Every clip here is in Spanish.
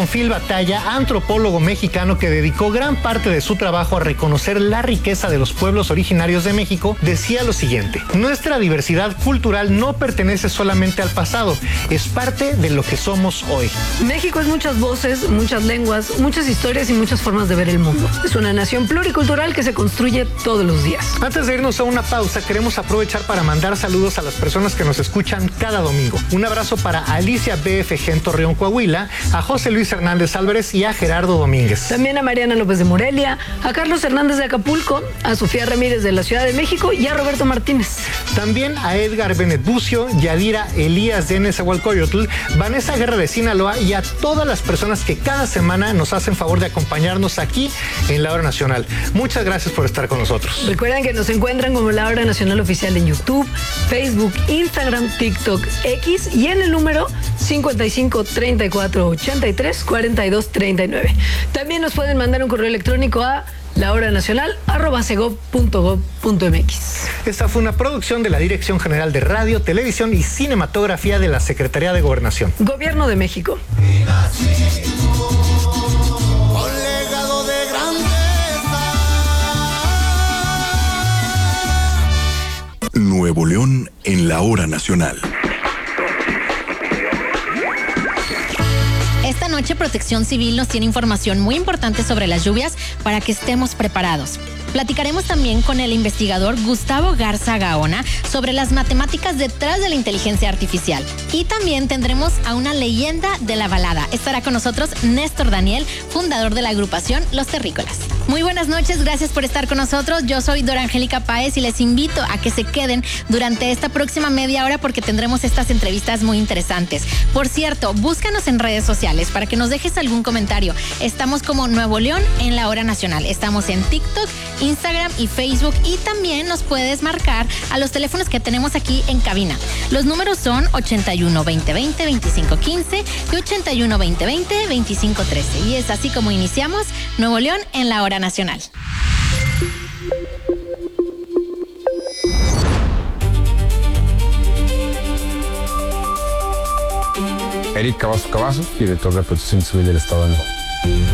Bonfil Batalla, antropólogo mexicano que dedicó gran parte de su trabajo a reconocer la riqueza de los pueblos originarios de México, decía lo siguiente: nuestra diversidad cultural no pertenece solamente al pasado, es parte de lo que somos hoy. México es muchas voces, muchas lenguas, muchas historias y muchas formas de ver el mundo. Es una nación pluricultural que se construye todos los días. Antes de irnos a una pausa, queremos aprovechar para mandar saludos a las personas que nos escuchan cada domingo. Un abrazo para Alicia BFG en Torreón, Coahuila, a José Luis Hernández Álvarez y a Gerardo Domínguez. También a Mariana López de Morelia, a Carlos Hernández de Acapulco, a Sofía Ramírez de la Ciudad de México y a Roberto Martínez. También a Edgar Benet Bucio, Yadira Elías de Nezahualcóyotl, Vanessa Guerra de Sinaloa y a todas las personas que cada semana nos hacen favor de acompañarnos aquí en La Hora Nacional. Muchas gracias por estar con nosotros. Recuerden que nos encuentran como La Hora Nacional Oficial en YouTube, Facebook, Instagram, TikTok, X y en el número 55 34 83 42 39. También nos pueden mandar un correo electrónico a lahoranacional@segov.gov.mx. Esta fue una producción de la Dirección General de Radio, Televisión y Cinematografía de la Secretaría de Gobernación. Gobierno de México. Nuevo León en La Hora Nacional. Esta noche Protección Civil nos tiene información muy importante sobre las lluvias para que estemos preparados. Platicaremos también con el investigador Gustavo Garza Gaona sobre las matemáticas detrás de la inteligencia artificial. Y también tendremos a una leyenda de la balada. Estará con nosotros Néstor Daniel, fundador de la agrupación Los Terrícolas. Muy buenas noches, gracias por estar con nosotros. Yo soy Dora Angélica Páez y les invito a que se queden durante esta próxima media hora porque tendremos estas entrevistas muy interesantes. Por cierto, búscanos en redes sociales para que nos dejes algún comentario. Estamos como Nuevo León en La Hora Nacional. Estamos en TikTok, Instagram y Facebook y también nos puedes marcar a los teléfonos que tenemos aquí en cabina. Los números son 81 20 20 25 15 y 81 20 20 25 13. Y es así como iniciamos Nuevo León en La Hora Nacional. Eric Cavazos, director de Protección Civil del Estado de Nuevo León.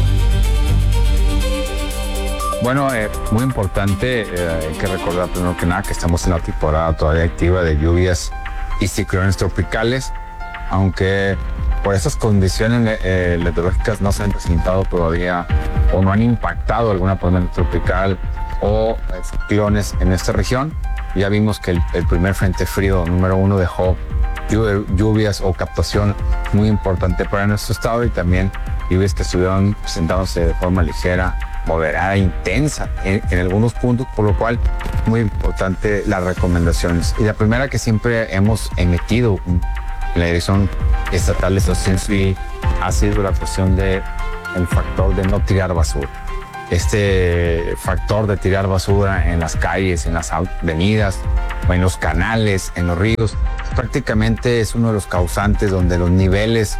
Bueno, muy importante, hay que recordar primero que nada que estamos en la temporada todavía activa de lluvias y ciclones tropicales, aunque por esas condiciones meteorológicas no se han presentado todavía o no han impactado alguna tormenta tropical o ciclones en esta región. Ya vimos que el primer frente frío número 1 dejó lluvias o captación muy importante para nuestro estado y también lluvias que estuvieron presentándose de forma ligera, moderada, intensa en algunos puntos, por lo cual muy importante las recomendaciones. Y la primera que siempre hemos emitido en la Dirección Estatal de Protección Civil ha sido la cuestión del factor de no tirar basura. Este factor de tirar basura en las calles, en las avenidas, o en los canales, en los ríos, prácticamente es uno de los causantes donde los niveles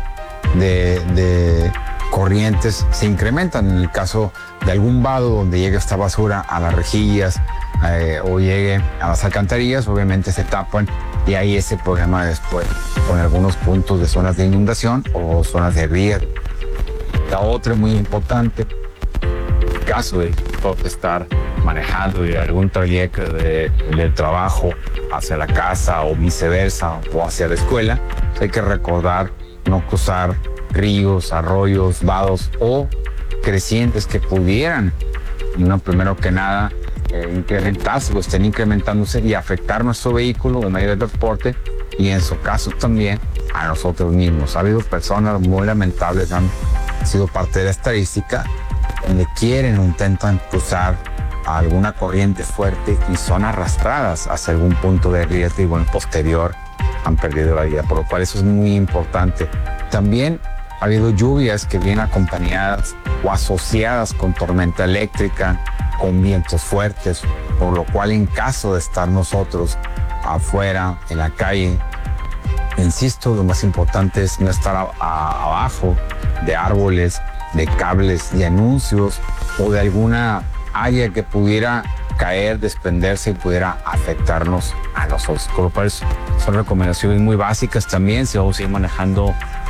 de corrientes se incrementan. En el caso de algún vado donde llegue esta basura a las rejillas o llegue a las alcantarillas, obviamente se tapan y hay ese problema después con algunos puntos de zonas de inundación o zonas de riego. La otra muy importante, en el caso de estar manejando de algún trayecto del trabajo hacia la casa o viceversa o hacia la escuela, hay que recordar no cruzar ríos, arroyos, vados o crecientes que pudieran, primero que nada, incrementarse o estén incrementándose y afectar nuestro vehículo o medio de transporte y en su caso también a nosotros mismos. Ha habido personas muy lamentables que han sido parte de la estadística donde quieren o intentan cruzar a alguna corriente fuerte y son arrastradas hacia algún punto de riesgo y bueno, posterior han perdido la vida, por lo cual eso es muy importante. También ha habido lluvias que vienen acompañadas o asociadas con tormenta eléctrica, con vientos fuertes, por lo cual en caso de estar nosotros afuera, en la calle, insisto, lo más importante es no estar abajo de árboles, de cables, de anuncios o de alguna área que pudiera caer, desprenderse y pudiera afectarnos a nosotros. Por lo cual son recomendaciones muy básicas también. Si vamos a ir manejando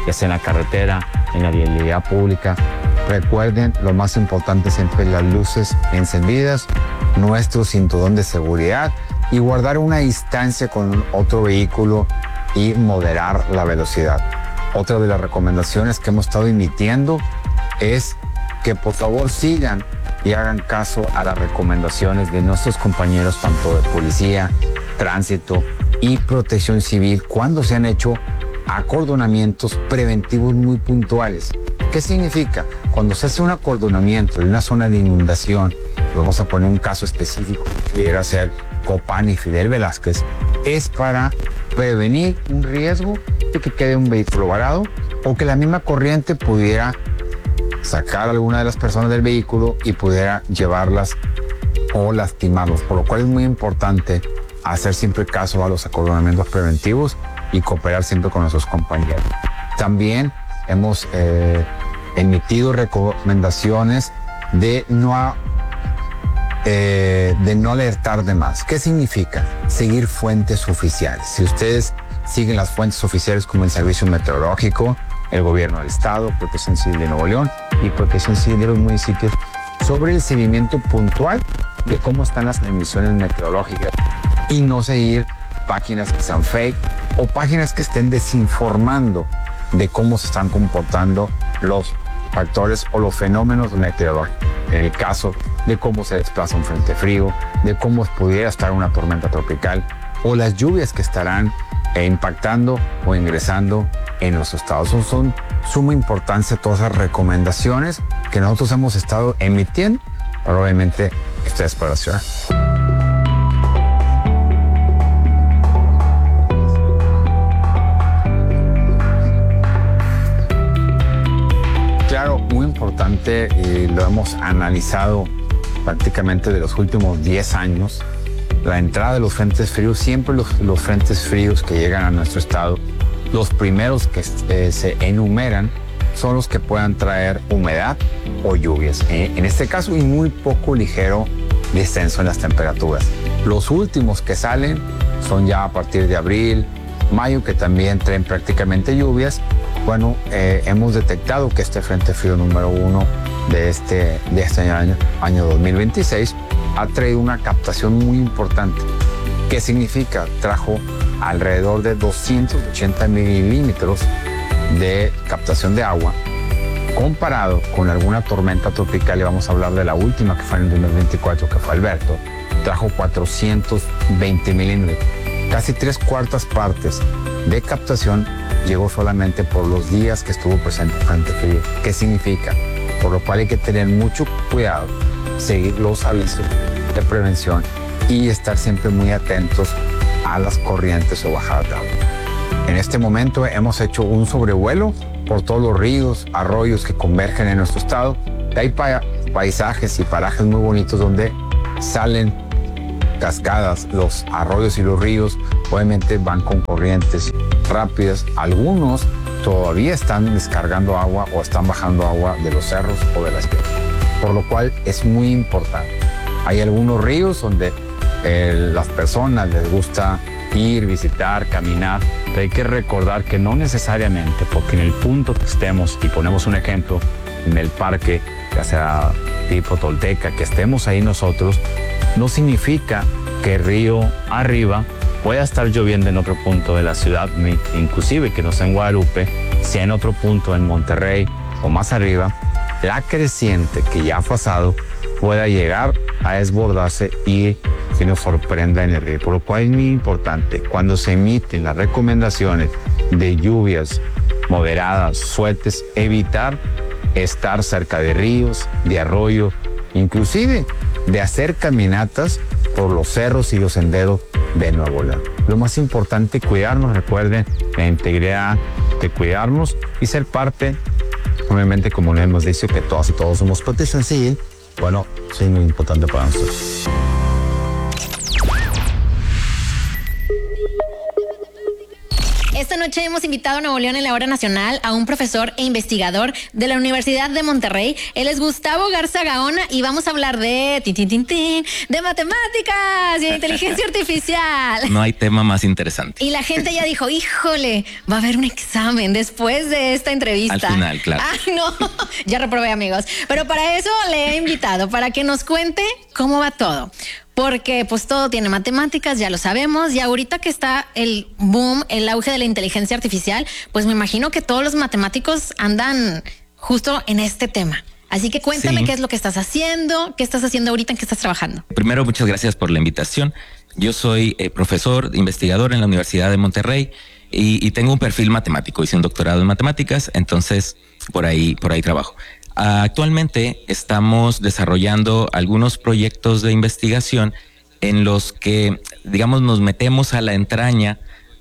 ya sea en la carretera, en la vialidad pública. Recuerden, lo más importante siempre, las luces encendidas, nuestro cinturón de seguridad y guardar una distancia con otro vehículo y moderar la velocidad. Otra de las recomendaciones que hemos estado emitiendo es que por favor sigan y hagan caso a las recomendaciones de nuestros compañeros tanto de policía, tránsito y protección civil cuando se han hecho acordonamientos preventivos muy puntuales. ¿Qué significa? Cuando se hace un acordonamiento en una zona de inundación, vamos a poner un caso específico, que pudiera ser Copán y Fidel Velázquez, es para prevenir un riesgo de que quede un vehículo varado o que la misma corriente pudiera sacar a alguna de las personas del vehículo y pudiera llevarlas o lastimarlos, por lo cual es muy importante hacer siempre caso a los acordonamientos preventivos y cooperar siempre con nuestros compañeros. También hemos emitido recomendaciones de no alertar de más. ¿Qué significa? Seguir fuentes oficiales. Si ustedes siguen las fuentes oficiales como el Servicio Meteorológico, el Gobierno del Estado, Protección Civil de Nuevo León y Protección Civil de los municipios, sobre el seguimiento puntual de cómo están las emisiones meteorológicas y no seguir páginas que sean fake o páginas que estén desinformando de cómo se están comportando los factores o los fenómenos meteorológicos. En el caso de cómo se desplaza un frente frío, de cómo pudiera estar una tormenta tropical o las lluvias que estarán impactando o ingresando en los estados. Son suma importancia todas las recomendaciones que nosotros hemos estado emitiendo, pero obviamente ustedes para la ciudad. Claro, muy importante, y lo hemos analizado prácticamente de los últimos 10 años, la entrada de los frentes fríos. Siempre los frentes fríos que llegan a nuestro estado, los primeros que se enumeran son los que puedan traer humedad o lluvias. En este caso, y muy poco ligero descenso en las temperaturas. Los últimos que salen son ya a partir de abril, mayo, que también traen prácticamente lluvias. Bueno, hemos detectado que este frente frío número 1 de este año 2026 ha traído una captación muy importante. ¿Qué significa? Trajo alrededor de 280 milímetros de captación de agua, comparado con alguna tormenta tropical, y vamos a hablar de la última que fue en el 2024, que fue Alberto, trajo 420 milímetros. Casi 3/4 partes de captación llegó solamente por los días que estuvo presente el frente frío. ¿Qué significa? Por lo cual hay que tener mucho cuidado, seguir los avisos de prevención y estar siempre muy atentos a las corrientes o bajadas de agua. En este momento hemos hecho un sobrevuelo por todos los ríos, arroyos que convergen en nuestro estado. Hay paisajes y parajes muy bonitos donde salen cascadas. Los arroyos y los ríos obviamente van con corrientes rápidas. Algunos todavía están descargando agua o están bajando agua de los cerros o de las piedras, por lo cual es muy importante. Hay algunos ríos donde las personas les gusta ir, visitar, caminar, pero hay que recordar que no necesariamente, porque en el punto que estemos, y ponemos un ejemplo, en el parque, ya sea tipo Tolteca, que estemos ahí nosotros, no significa que río arriba pueda estar lloviendo en otro punto de la ciudad, inclusive que no sea en Guadalupe, sea en otro punto en Monterrey o más arriba, la creciente que ya ha pasado pueda llegar a desbordarse y que nos sorprenda en el río. Por lo cual es muy importante, cuando se emiten las recomendaciones de lluvias moderadas, fuertes, evitar estar cerca de ríos, de arroyos, inclusive de hacer caminatas por los cerros y los senderos de Nuevo León. Lo más importante, cuidarnos. Recuerden la integridad de cuidarnos y ser parte, obviamente, como les hemos dicho, que todas y todos somos protección civil. Bueno, sí, muy importante para nosotros. Esta noche hemos invitado a Nuevo León en la Hora Nacional a un profesor e investigador de la Universidad de Monterrey. Él es Gustavo Garza Gaona y vamos a hablar de de matemáticas y de inteligencia artificial. No hay tema más interesante. Y la gente ya dijo, híjole, va a haber un examen después de esta entrevista. Al final, claro. Ay, no, ya reprobé, amigos. Pero para eso le he invitado, para que nos cuente cómo va todo. Porque pues todo tiene matemáticas, ya lo sabemos, y ahorita que está el boom, el auge de la inteligencia artificial, pues me imagino que todos los matemáticos andan justo en este tema. Así que cuéntame qué es lo que estás haciendo ahorita, en qué estás trabajando. Primero, muchas gracias por la invitación. Yo soy profesor, investigador en la Universidad de Monterrey y tengo un perfil matemático, hice un doctorado en matemáticas, entonces por ahí trabajo. Actualmente estamos desarrollando algunos proyectos de investigación en los que, digamos, nos metemos a la entraña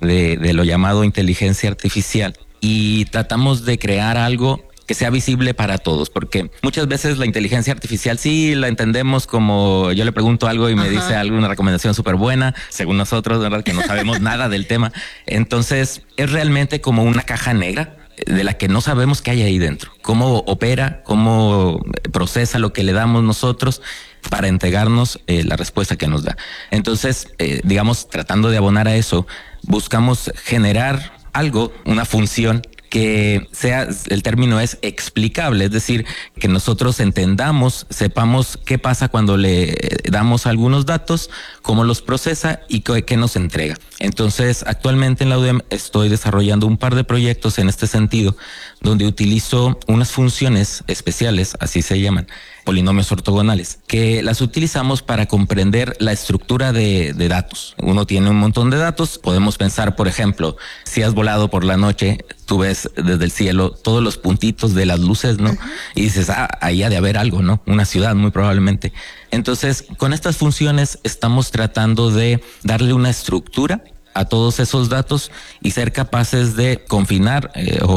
de lo llamado inteligencia artificial y tratamos de crear algo que sea visible para todos, porque muchas veces la inteligencia artificial sí la entendemos como yo le pregunto algo y me dice alguna recomendación súper buena, según nosotros, ¿verdad? Que no sabemos nada del tema. Entonces es realmente como una caja negra de la que no sabemos qué hay ahí dentro, cómo opera, cómo procesa lo que le damos nosotros para entregarnos la respuesta que nos da. Entonces, digamos, tratando de abonar a eso, buscamos generar algo, una función que sea, el término es explicable, es decir, que nosotros entendamos, sepamos qué pasa cuando le damos algunos datos, cómo los procesa y qué nos entrega. Entonces, actualmente en la UDEM estoy desarrollando un par de proyectos en este sentido, donde utilizo unas funciones especiales, así se llaman, polinomios ortogonales, que las utilizamos para comprender la estructura de datos. Uno tiene un montón de datos, podemos pensar, por ejemplo, si has volado por la noche, tú ves desde el cielo todos los puntitos de las luces, ¿no? Y dices, ahí ha de haber algo, ¿no? Una ciudad, muy probablemente. Entonces, con estas funciones estamos tratando de darle una estructura a todos esos datos y ser capaces de confinar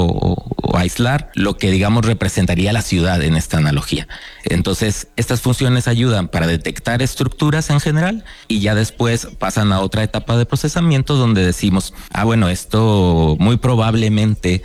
o aislar lo que, digamos, representaría la ciudad en esta analogía. Entonces, estas funciones ayudan para detectar estructuras en general y ya después pasan a otra etapa de procesamiento donde decimos, bueno, esto muy probablemente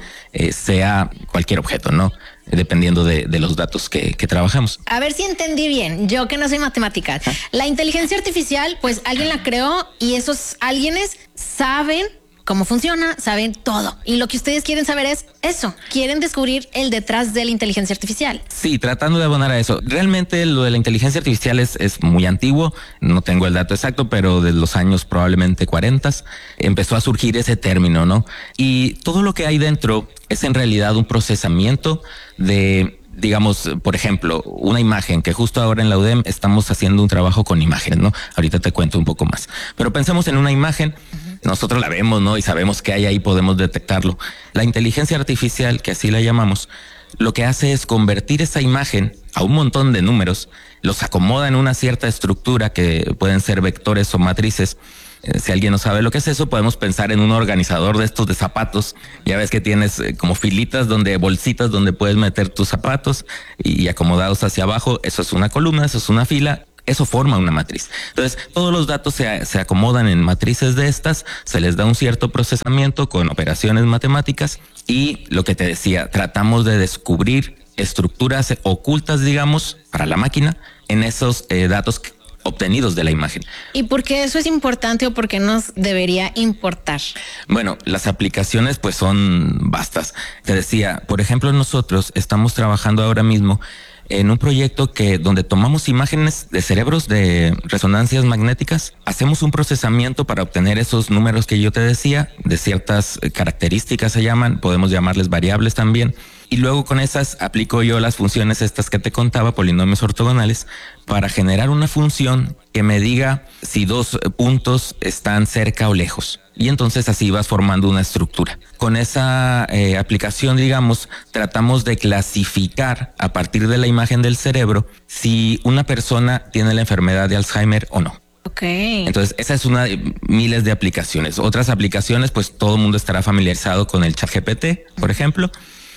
sea cualquier objeto, ¿no? Dependiendo de los datos que trabajamos. A ver si entendí bien, yo que no soy matemática. La inteligencia artificial, pues alguien la creó y esos alguienes saben cómo funciona, saben todo. Y lo que ustedes quieren saber es eso, quieren descubrir el detrás de la inteligencia artificial. Sí, tratando de abonar a eso. Realmente lo de la inteligencia artificial es muy antiguo, no tengo el dato exacto, pero de los años probablemente 40 empezó a surgir ese término, ¿no? Y todo lo que hay dentro es en realidad un procesamiento de, digamos, por ejemplo, una imagen, que justo ahora en la UDEM estamos haciendo un trabajo con imágenes, ¿no? Ahorita te cuento un poco más. Pero pensemos en una imagen, nosotros la vemos, ¿no? Y sabemos qué hay ahí, podemos detectarlo. La inteligencia artificial, que así la llamamos, lo que hace es convertir esa imagen a un montón de números, los acomoda en una cierta estructura que pueden ser vectores o matrices. Si alguien no sabe lo que es eso, podemos pensar en un organizador de estos de zapatos. Ya ves que tienes como filitas bolsitas donde puedes meter tus zapatos y acomodados hacia abajo. Eso es una columna, eso es una fila. Eso forma una matriz. Entonces, todos los datos se acomodan en matrices de estas, se les da un cierto procesamiento con operaciones matemáticas y lo que te decía, tratamos de descubrir estructuras ocultas, digamos, para la máquina en esos datos obtenidos de la imagen. ¿Y por qué eso es importante o por qué nos debería importar? Bueno, las aplicaciones pues son vastas. Te decía, por ejemplo, nosotros estamos trabajando ahora mismo en un proyecto donde tomamos imágenes de cerebros de resonancias magnéticas, hacemos un procesamiento para obtener esos números que yo te decía, de ciertas características se llaman, podemos llamarles variables también, y luego con esas aplico yo las funciones estas que te contaba, polinomios ortogonales, para generar una función que me diga si dos puntos están cerca o lejos. Y entonces así vas formando una estructura. Con esa aplicación, digamos, tratamos de clasificar a partir de la imagen del cerebro si una persona tiene la enfermedad de Alzheimer o no. Okay. Entonces, esa es una de miles de aplicaciones. Otras aplicaciones, pues todo el mundo estará familiarizado con el ChatGPT, por ejemplo.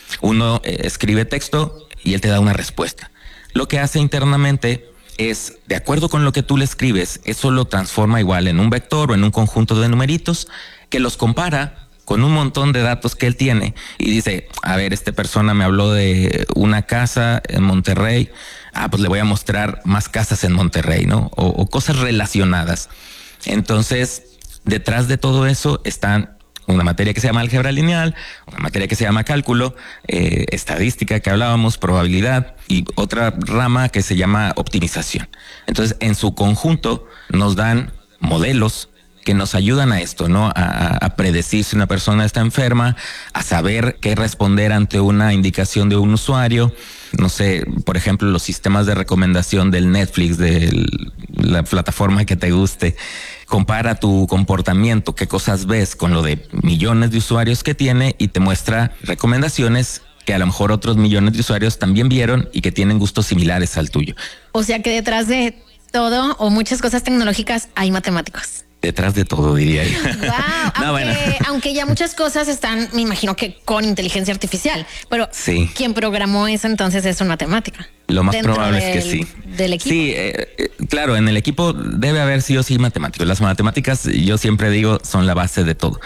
Uno escribe texto y él te da una respuesta. Lo que hace internamente es, de acuerdo con lo que tú le escribes, eso lo transforma igual en un vector o en un conjunto de numeritos que los compara con un montón de datos que él tiene y dice, a ver, esta persona me habló de una casa en Monterrey, pues le voy a mostrar más casas en Monterrey, ¿no? O cosas relacionadas. Entonces, detrás de todo eso están una materia que se llama álgebra lineal, una materia que se llama cálculo, estadística que hablábamos, probabilidad y otra rama que se llama optimización. Entonces, en su conjunto nos dan modelos que nos ayudan a esto, ¿no? A predecir si una persona está enferma, a saber qué responder ante una indicación de un usuario. No sé, por ejemplo, los sistemas de recomendación del Netflix, de la plataforma que te guste. Compara tu comportamiento, qué cosas ves con lo de millones de usuarios que tiene y te muestra recomendaciones que a lo mejor otros millones de usuarios también vieron y que tienen gustos similares al tuyo. O sea que detrás de todo o muchas cosas tecnológicas hay matemáticos. Detrás de todo, diría yo. Wow, aunque ya muchas cosas están, me imagino que con inteligencia artificial, pero sí. Quien programó eso entonces es un matemático. Lo más probable es que sí. Del equipo. Sí, claro, en el equipo debe haber sí o sí matemáticos. Las matemáticas, yo siempre digo, son la base de todo.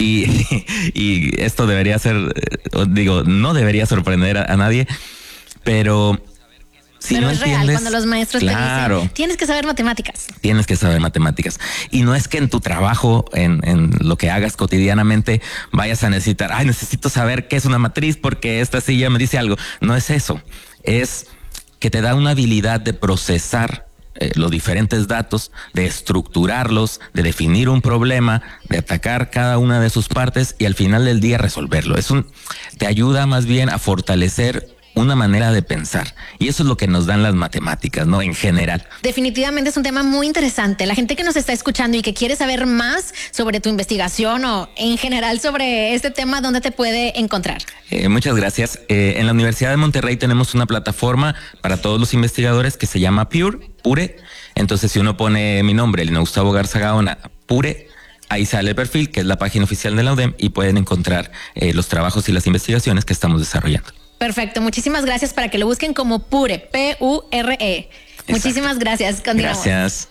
Y esto debería ser, no debería sorprender a nadie, pero... Si pero no es real cuando los maestros te dicen, tienes que saber matemáticas. Tienes que saber matemáticas. Y no es que en tu trabajo, en lo que hagas cotidianamente, vayas a necesitar, necesito saber qué es una matriz porque esta silla me dice algo. No es eso. Es que te da una habilidad de procesar los diferentes datos, de estructurarlos, de definir un problema, de atacar cada una de sus partes y al final del día resolverlo. Te ayuda más bien a fortalecer una manera de pensar. Y eso es lo que nos dan las matemáticas, ¿no? En general. Definitivamente es un tema muy interesante. La gente que nos está escuchando y que quiere saber más sobre tu investigación o en general sobre este tema, ¿dónde te puede encontrar? Muchas gracias. En la Universidad de Monterrey tenemos una plataforma para todos los investigadores que se llama Pure. Entonces, si uno pone mi nombre, Elena Gustavo Garza Gaona, Pure, ahí sale el perfil, que es la página oficial de la UDEM, y pueden encontrar los trabajos y las investigaciones que estamos desarrollando. Perfecto, muchísimas gracias para que lo busquen como Pure, Pure. Exacto. Muchísimas gracias. Continuamos. Gracias.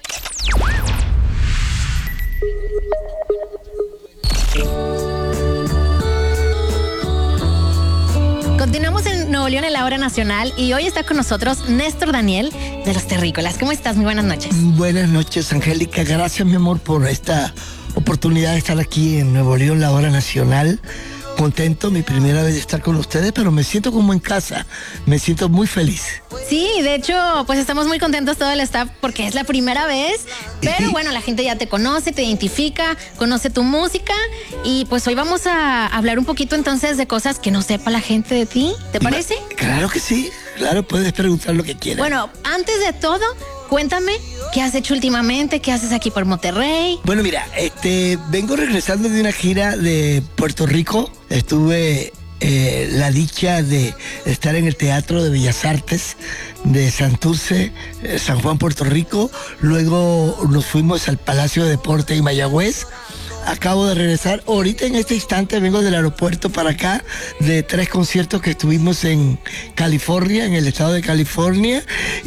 Continuamos en Nuevo León en la Hora Nacional y hoy está con nosotros Néstor Daniel de Los Terrícolas. ¿Cómo estás? Muy buenas noches. Buenas noches, Angélica. Gracias, mi amor, por esta oportunidad de estar aquí en Nuevo León, la Hora Nacional. Contento, mi primera vez de estar con ustedes, pero me siento como en casa, me siento muy feliz. Sí, de hecho, pues estamos muy contentos todo el staff porque es la primera vez, pero bueno, la gente ya te conoce, te identifica, conoce tu música y pues hoy vamos a hablar un poquito entonces de cosas que no sepa la gente de ti, ¿te parece? Claro que sí, claro, puedes preguntar lo que quieras. Bueno, antes de todo, cuéntame, ¿qué has hecho últimamente? ¿Qué haces aquí por Monterrey? Bueno, mira, vengo regresando de una gira de Puerto Rico. Estuve la dicha de estar en el Teatro de Bellas Artes de Santurce, San Juan, Puerto Rico. Luego nos fuimos al Palacio de Deporte en Mayagüez. Acabo de regresar. Ahorita en este instante vengo del aeropuerto para acá de 3 conciertos que estuvimos en California, en el estado de California.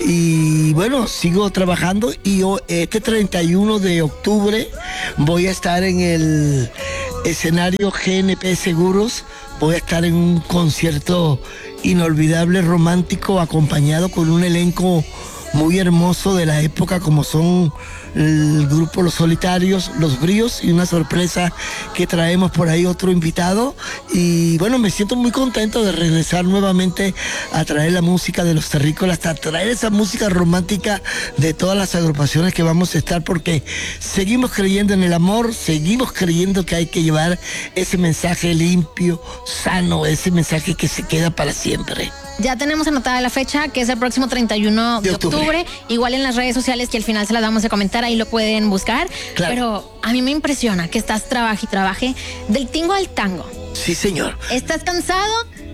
Y bueno, sigo trabajando y este 31 de octubre voy a estar en el escenario GNP Seguros. Voy a estar en un concierto inolvidable, romántico, acompañado con un elenco muy hermoso de la época como son el grupo Los Solitarios, Los Bríos y una sorpresa que traemos por ahí otro invitado y bueno, me siento muy contento de regresar nuevamente a traer la música de Los Terrícolas, a traer esa música romántica de todas las agrupaciones que vamos a estar porque seguimos creyendo en el amor, seguimos creyendo que hay que llevar ese mensaje limpio, sano, ese mensaje que se queda para siempre. Ya tenemos anotada la fecha, que es el próximo 31 de octubre. Igual en las redes sociales, que al final se las vamos a comentar, ahí lo pueden buscar. Claro. Pero a mí me impresiona que estás trabaje y trabaje del tingo al tango. Sí, señor. ¿Estás cansado?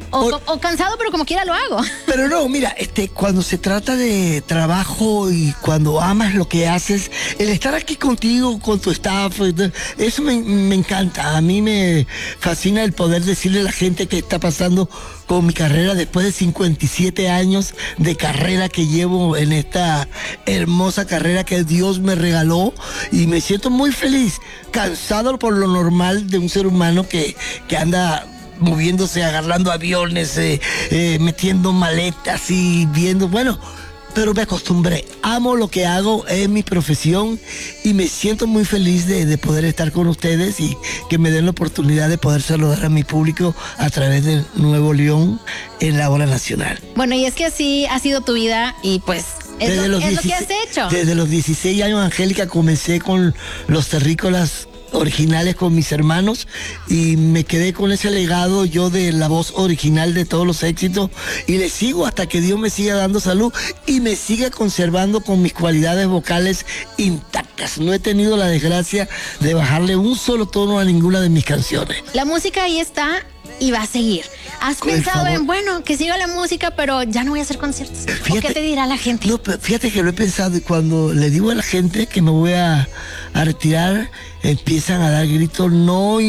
O cansado, pero como quiera lo hago. Pero no, mira, cuando se trata de trabajo y cuando amas lo que haces, el estar aquí contigo, con tu staff, eso me encanta. A mí me fascina el poder decirle a la gente qué está pasando con mi carrera después de 57 años de carrera que llevo en esta hermosa carrera que Dios me regaló, y me siento muy feliz, cansado por lo normal de un ser humano que anda moviéndose, agarrando aviones, metiendo maletas y viendo, bueno, pero me acostumbré. Amo lo que hago, es mi profesión, y me siento muy feliz de poder estar con ustedes y que me den la oportunidad de poder saludar a mi público a través de Nuevo León en la hora nacional. Bueno, y es que así ha sido tu vida y pues es lo que has hecho. Desde los 16 años, Angélica, comencé con los terrícolas originales con mis hermanos, y me quedé con ese legado yo de la voz original de todos los éxitos, y le sigo hasta que Dios me siga dando salud y me siga conservando con mis cualidades vocales intactas. No he tenido la desgracia de bajarle un solo tono a ninguna de mis canciones. La música ahí está y va a seguir. ¿Has pensado en, bueno, que siga la música, pero ya no voy a hacer conciertos? Fíjate, ¿o qué te dirá la gente? No, pero fíjate que lo he pensado, y cuando le digo a la gente que me voy a retirar, empiezan a dar gritos, no,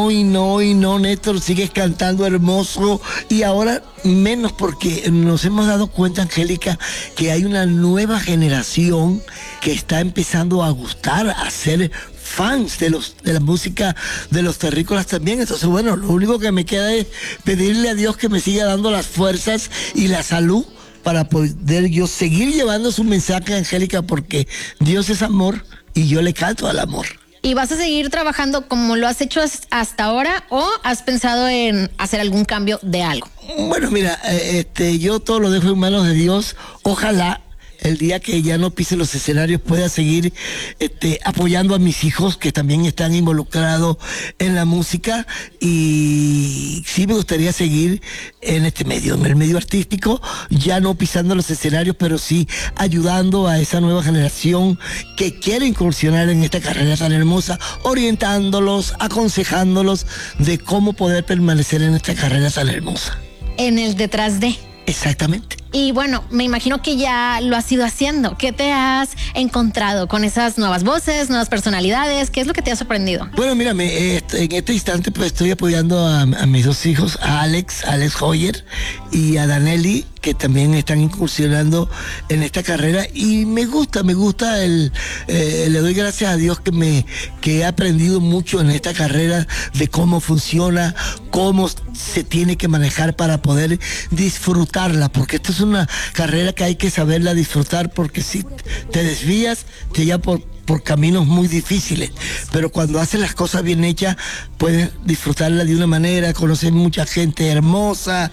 Néstor, sigues cantando hermoso. Y ahora menos, porque nos hemos dado cuenta, Angélica, que hay una nueva generación que está empezando a gustar, a ser fans de la música de los terrícolas también. Entonces, bueno, lo único que me queda es pedirle a Dios que me siga dando las fuerzas y la salud para poder yo seguir llevando su mensaje, Angélica, porque Dios es amor y yo le canto al amor. ¿Y vas a seguir trabajando como lo has hecho hasta ahora, o has pensado en hacer algún cambio de algo? Bueno, mira, yo todo lo dejo en manos de Dios. Ojalá el día que ya no pise los escenarios pueda seguir apoyando a mis hijos que también están involucrados en la música, y sí me gustaría seguir en este medio, en el medio artístico, ya no pisando los escenarios, pero sí ayudando a esa nueva generación que quiere incursionar en esta carrera tan hermosa, orientándolos, aconsejándolos de cómo poder permanecer en esta carrera tan hermosa. En el detrás de. Exactamente. Y bueno, me imagino que ya lo has ido haciendo. ¿Qué te has encontrado con esas nuevas voces, nuevas personalidades? ¿Qué es lo que te ha sorprendido? Bueno, mírame, en este instante pues estoy apoyando a mis dos hijos, a Alex Hoyer y a Danelli, que también están incursionando en esta carrera, y me gusta le doy gracias a Dios que he aprendido mucho en esta carrera de cómo funciona, cómo se tiene que manejar para poder disfrutarla, porque esto es una carrera que hay que saberla disfrutar, porque si te desvías te lleva por caminos muy difíciles, pero cuando haces las cosas bien hechas puedes disfrutarla de una manera, conocer mucha gente hermosa.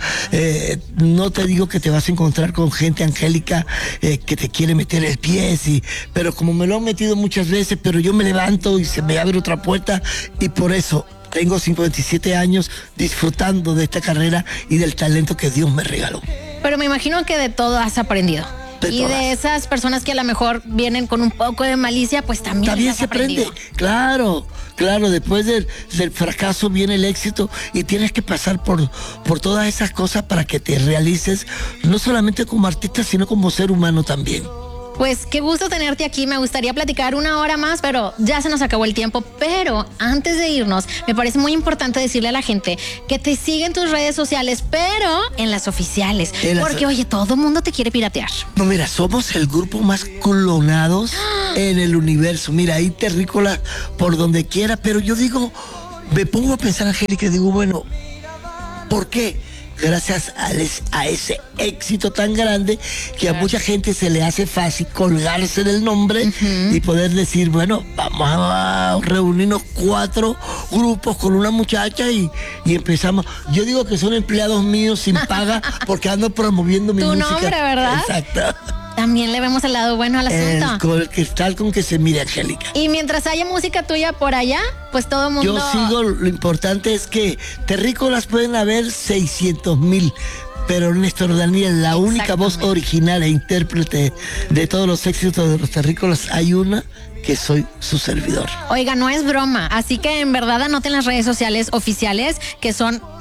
No te digo que te vas a encontrar con gente, Angélica, que te quiere meter el pie, pero como me lo han metido muchas veces, pero yo me levanto y se me abre otra puerta, y por eso tengo 57 años disfrutando de esta carrera y del talento que Dios me regaló. Pero me imagino que de todo has aprendido. Y de esas personas que a lo mejor vienen con un poco de malicia, pues también se aprende. Claro, después del fracaso viene el éxito, y tienes que pasar por todas esas cosas para que te realices, no solamente como artista, sino como ser humano también. Pues qué gusto tenerte aquí, me gustaría platicar una hora más, pero ya se nos acabó el tiempo. Pero antes de irnos, me parece muy importante decirle a la gente que te siga en tus redes sociales, pero en las oficiales, porque oye, todo el mundo te quiere piratear. No, mira, somos el grupo más clonados en el universo. Mira, hay terrícolas por donde quiera, pero yo digo, me pongo a pensar, Angélica, y digo, bueno, ¿por qué? Gracias a ese éxito tan grande que a mucha gente se le hace fácil colgarse del nombre y poder decir, bueno, vamos a reunirnos 4 grupos con una muchacha y empezamos. Yo digo que son empleados míos sin paga porque ando promoviendo mi música. Tu nombre, ¿verdad? Exacto. También le vemos el lado bueno al asunto. Con el cristal con que se mire, Angélica. Y mientras haya música tuya por allá, pues todo el mundo... Yo sigo, lo importante es que terrícolas pueden haber 600,000, pero Néstor Daniel, la única voz original e intérprete de todos los éxitos de los terrícolas, hay una que soy su servidor. Oiga, no es broma, así que en verdad anoten las redes sociales oficiales, que son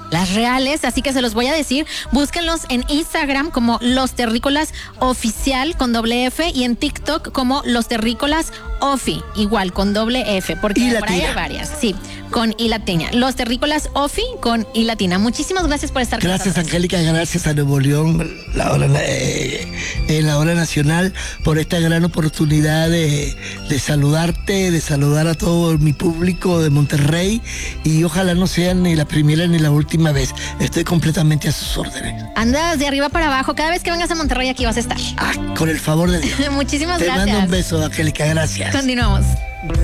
las reales, así que se los voy a decir. Búsquenlos en Instagram como Los Terrícolas Oficial con doble F y en TikTok como Los Terrícolas Ofi, igual con doble F, porque y por ahí hay varias. Sí, con I latina. Los Terrícolas Ofi con I latina. Muchísimas gracias por estar con nosotros. Gracias, Angélica, gracias a Nuevo León, la hora nacional, por esta gran oportunidad de saludarte, de saludar a todo mi público de Monterrey, y ojalá no sea ni la primera ni la última vez. Estoy completamente a sus órdenes. Andas de arriba para abajo. Cada vez que vengas a Monterrey aquí vas a estar. Con el favor de Dios. Muchísimas Te gracias. mando un beso, Angélica, gracias. Continuamos.